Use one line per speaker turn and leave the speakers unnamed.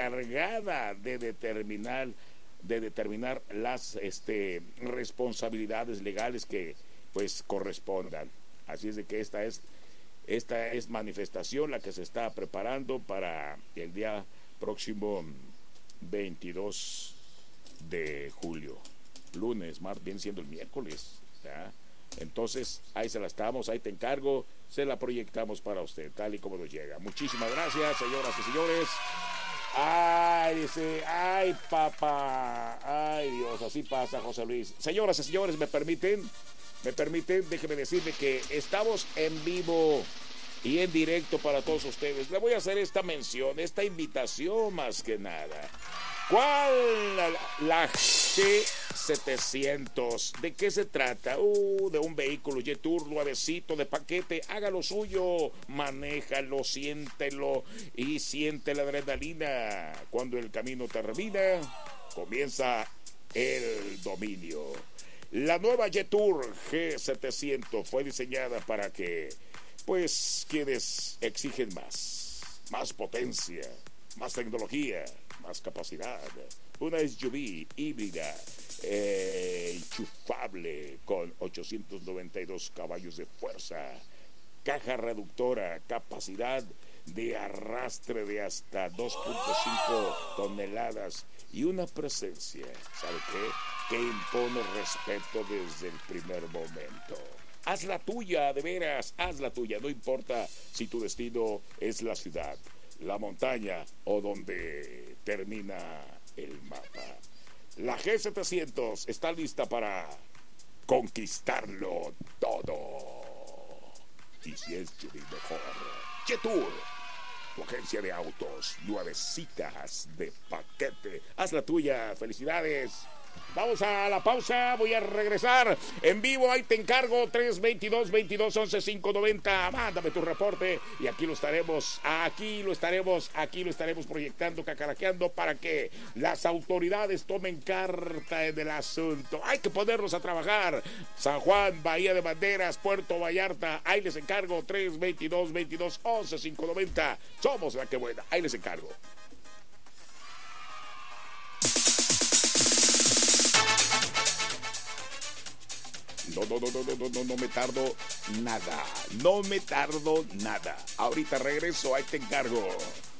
encargada de determinar las responsabilidades legales que pues correspondan. Así es de que esta es manifestación la que se está preparando para el día próximo 22 de julio, lunes, más bien siendo el miércoles, ¿ya? Entonces ahí se la estamos, ahí te encargo, se la proyectamos para usted tal y como nos llega. Muchísimas gracias, señoras y señores. Ay, dice, ay papá, ay Dios, así pasa, José Luis. Señoras y señores, me permiten, déjenme decirle que estamos en vivo y en directo para todos ustedes. Le voy a hacer esta mención, esta invitación más que nada. ¿Cuál? La G700. ¿De qué se trata? De un vehículo Jetour nuevecito de paquete. Hágalo suyo, manéjalo, siéntelo y siente la adrenalina. Cuando el camino termina, comienza el dominio. La nueva Jetour G700 fue diseñada para que, pues, quienes exigen más potencia, más tecnología, más capacidad, una SUV híbrida enchufable con 892 caballos de fuerza, caja reductora, capacidad de arrastre de hasta 2.5 toneladas y una presencia, ¿sabe qué? Que impone respeto desde el primer momento. Haz la tuya, de veras, haz la tuya, no importa si tu destino es la ciudad, la montaña o donde termina el mapa. La G700 está lista para conquistarlo todo. Y si es mejor, Jetour, tu agencia de autos, nuevecitas de paquete. Haz la tuya, felicidades. Vamos a la pausa, voy a regresar en vivo, ahí te encargo, 322-2211-590, mándame tu reporte y aquí lo estaremos proyectando, cacaraqueando para que las autoridades tomen carta en el asunto. Hay que ponerlos a trabajar. San Juan, Bahía de Banderas, Puerto Vallarta, ahí les encargo, 322-2211-590, somos la que buena, ahí les encargo. No me tardo nada. Ahorita regreso, ahí te encargo.